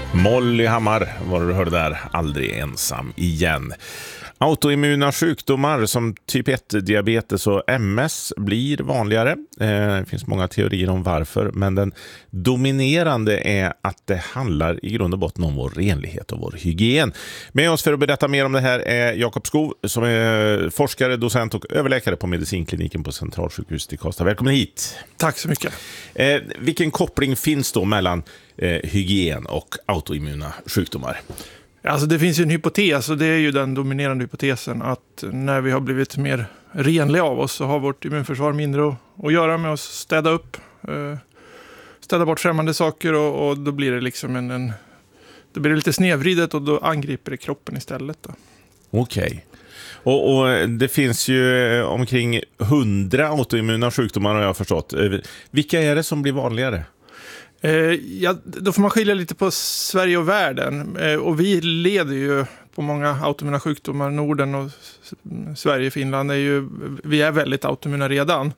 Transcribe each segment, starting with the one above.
Molly Hammar var du hörde där, aldrig ensam igen. Autoimmuna sjukdomar som typ 1-diabetes och MS blir vanligare. Det finns många teorier om varför, men den dominerande är att det handlar i grund och botten om vår renlighet och vår hygien. Med oss för att berätta mer om det här är Jakob Skov som är forskare, docent och överläkare på medicinkliniken på Centralsjukhuset i Karlstad. Välkommen hit! Tack så mycket! Vilken koppling finns då mellan hygien och autoimmuna sjukdomar? Alltså det finns ju en hypotes, och det är ju den dominerande hypotesen, att när vi har blivit mer renliga av oss så har vårt immunförsvar mindre att göra med att städa upp, städa bort främmande saker, och då blir det liksom då blir det lite snedvridet, och då angriper det kroppen istället då. Okej. Och det finns ju omkring 100 autoimmuna sjukdomar har jag förstått. Vilka är det som blir vanligare? Ja, då får man skilja lite på Sverige och världen. Och vi leder ju på många autoimmuna sjukdomar. Norden och Sverige, Finland vi är väldigt autoimmuna redan.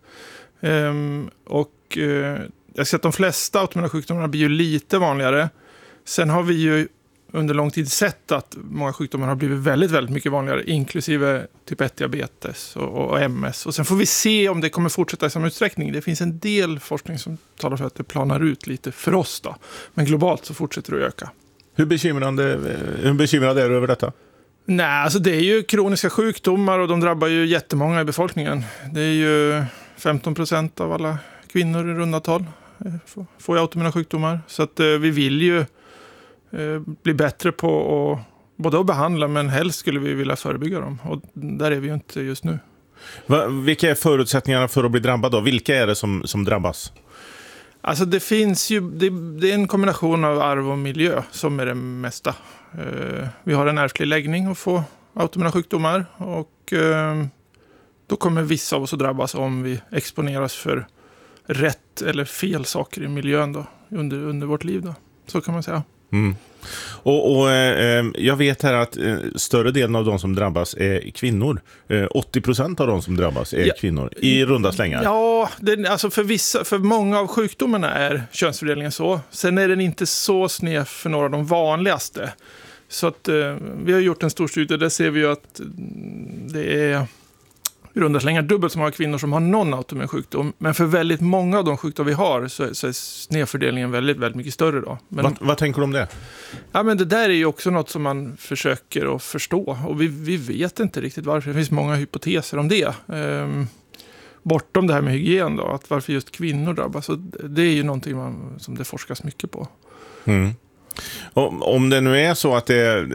Jag ser att de flesta autoimmuna sjukdomarna blir ju lite vanligare. Sen har vi ju under lång tid sett att många sjukdomar har blivit väldigt, väldigt mycket vanligare, inklusive typ 1-diabetes och MS. Och sen får vi se om det kommer fortsätta i samma utsträckning. Det finns en del forskning som talar för att det planar ut lite för oss då. Men globalt så fortsätter det att öka. Hur bekymrad är du över detta? Nej, alltså det är ju kroniska sjukdomar, och de drabbar ju jättemånga i befolkningen. Det är ju 15% av alla kvinnor i runda tal får ju autoimmuna sjukdomar. Så att vi vill ju bli bättre på både att behandla, men helst skulle vi vilja förebygga dem. Och där är vi ju inte just nu. Vilka är förutsättningarna för att bli drabbad då? Vilka är det som drabbas? Alltså det finns ju, det är en kombination av arv och miljö som är det mesta. Vi har en ärftlig läggning att få autoimmuna sjukdomar, och då kommer vissa av oss att drabbas om vi exponeras för rätt eller fel saker i miljön då, under vårt liv då. Så kan man säga. Mm. Och jag vet här att större delen av de som drabbas är kvinnor. 80% av de som drabbas är kvinnor i runda slängar. Ja, alltså för många av sjukdomarna är könsfördelningen så. Sen är den inte så sned för några av de vanligaste. Så att vi har gjort en stor studie, där ser vi ju att det är i runda slängar dubbelt så många kvinnor som har någon autoimmun sjukdom. Men för väldigt många av de sjukdomar vi har så är snedfördelningen väldigt, väldigt mycket större då. Men, vad tänker du om det? Ja, men det där är ju också något som man försöker att förstå. Och vi vet inte riktigt varför. Det finns många hypoteser om det. Bortom det här med hygien då. Att varför just kvinnor drabbas. Så det är ju någonting som det forskas mycket på. Mm. Om det nu är så att det är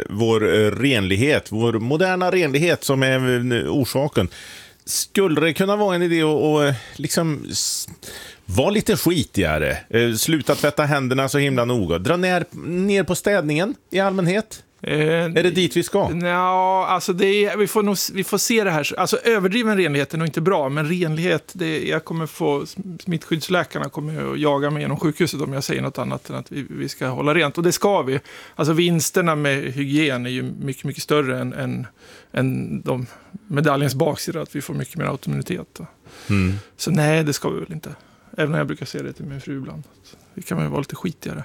vår moderna renlighet som är orsaken, skulle det kunna vara en idé att liksom vara lite skitigare, sluta tvätta händerna så himla noga, dra ner på städningen i allmänhet? Är det dit vi ska? Ja, alltså vi får se det här. Alltså överdriven renlighet är nog inte bra, men renlighet, jag kommer få smittskyddsläkarna kommer att jaga mig genom sjukhuset om jag säger något annat än att vi ska hålla rent, och det ska vi. Alltså vinsterna med hygien är ju mycket, mycket större än de medaljens baksida, att vi får mycket mer autoimmunitet. Mm. Så nej, det ska vi väl inte. Även när jag brukar säga det till min fru ibland. Vi kan väl vara lite skitigare.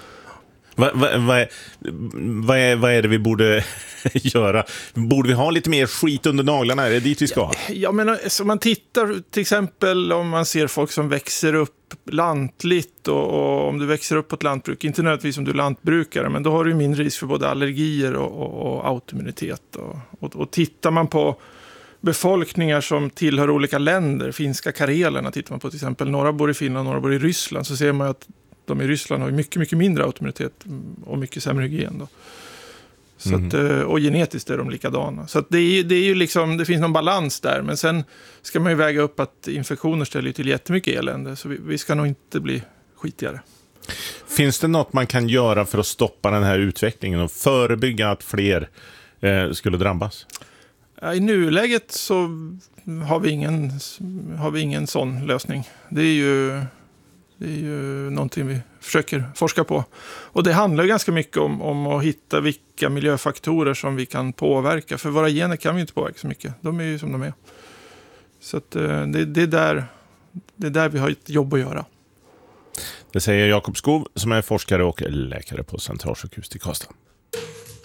Vad är det vi borde göra? Borde vi ha lite mer skit under naglarna? Är det dit vi ska? Ja, men så man tittar till exempel om man ser folk som växer upp lantligt, och om du växer upp på ett lantbruk, inte nödvändigtvis om du är lantbrukare, men då har du mindre risk för både allergier och autoimmunitet. Och tittar man på befolkningar som tillhör olika länder, finska Karelerna tittar man på till exempel, några bor i Finland, några bor i Ryssland, så ser man att de i Ryssland har mycket, mycket mindre autoimmunitet och mycket sämre hygien då. Så att, och genetiskt är de likadana. Så att det är ju liksom, det finns någon balans där. Men sen ska man ju väga upp att infektioner ställer till jättemycket elände. Så vi ska nog inte bli skitigare. Finns det något man kan göra för att stoppa den här utvecklingen och förebygga att fler skulle drabbas? Ja, i nuläget så har vi ingen sån lösning. Det är ju någonting vi försöker forska på. Och det handlar ju ganska mycket om att hitta vilka miljöfaktorer som vi kan påverka. För våra gener kan vi inte påverka så mycket. De är ju som de är. Så att det är där vi har ett jobb att göra. Det säger Jakob Skov som är forskare och läkare på Centralsjukhus i Karlstad.